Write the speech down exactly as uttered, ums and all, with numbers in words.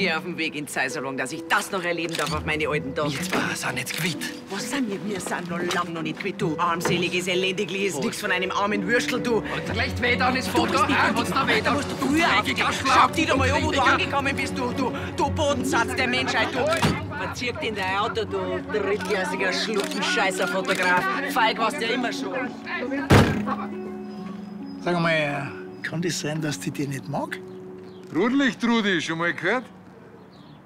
geh auf den Weg ins Zeisalon, dass ich das noch erleben darf auf meine alten Tage. Wir zwei sind jetzt quitt. Was sind wir? Wir sind noch lang noch nicht quitt, du. Armseliges, elendigliches, nix von einem armen Würstel, du. Hat gleich weh an das Foto? bist nicht Ah, gut. hat's da weh Da musst du früher aufstehen. Schau dir doch mal an, wo du angekommen bist, du, du, du Bodensatz der Menschheit, du. Verzirk in dein Auto, du drittklassiger Schluckenscheißer-Fotograf. Feig warst du ja immer schon. Sag mal, kann das sein, dass die dir nicht mag? Rotlicht, Trudi, schon mal gehört?